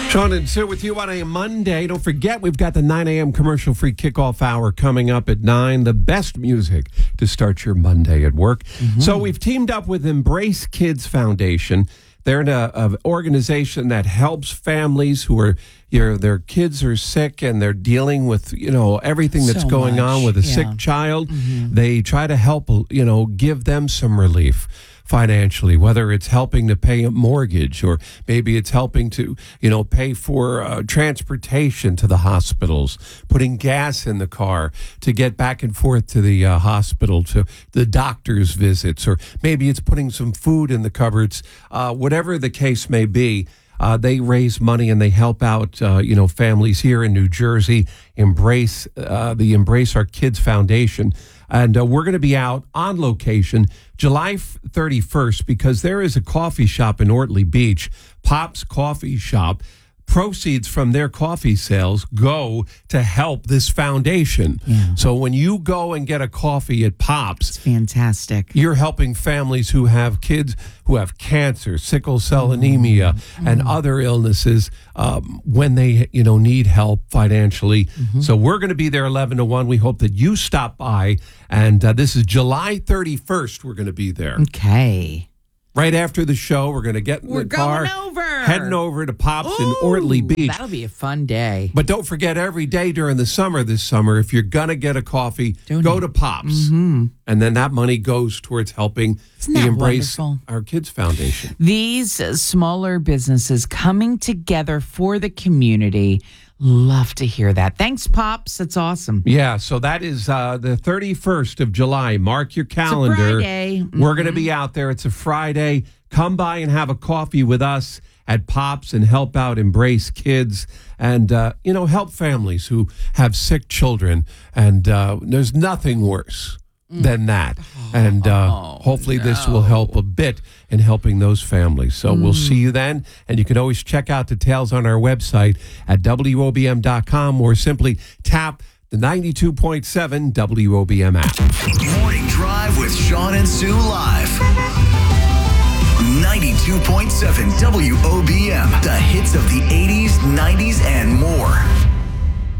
Sean and Sue with you on a Monday. Don't forget, we've got the 9 a.m. commercial-free kickoff hour coming up at 9. The best music to start your Monday at work. So we've teamed up with Embrace Kids Foundation. They're an organization that helps families who are, their kids are sick and they're dealing with, everything that's going on with a sick child. They try to help, give them some relief financially, whether it's helping to pay a mortgage or maybe it's helping to, pay for transportation to the hospitals, putting gas in the car to get back and forth to the hospital, to the doctor's visits, or maybe it's putting some food in the cupboards. Whatever the case may be, they raise money and they help out, families here in New Jersey. Embrace Our Kids Foundation. And we're going to be out on location July 31st because there is a coffee shop in Ortley Beach, Pop's Coffee Shop. Proceeds from their coffee sales go to help this foundation. Yeah. So when you go and get a coffee at Pop's, it's fantastic. You're helping families who have kids who have cancer, sickle cell anemia, and other illnesses when they, need help financially. So we're going to be there 11 to 1. We hope that you stop by. And this is July 31st. We're going to be there. Okay. Right after the show, we're going to get in the car, heading over to Pop's in Ortley Beach. That'll be a fun day. But don't forget, every day during the summer, if you're going to get a coffee, go to Pop's. And then that money goes towards helping the Embrace Our Kids Foundation. These smaller businesses coming together for the community. Love to hear that. Thanks, Pops. That's awesome. Yeah, so that is the 31st of July. Mark your calendar. It's a Friday. We're going to be out there. It's a Friday. Come by and have a coffee with us at Pops and help out Embrace Kids and, help families who have sick children. And there's nothing worse than that. And hopefully this will help a bit in helping those families. So we'll see you then. And you can always check out details on our website at WOBM.com or simply tap the 92.7 WOBM app. Morning Drive with Sean and Sue live. 92.7 WOBM. The hits of the 80s, 90s, and more.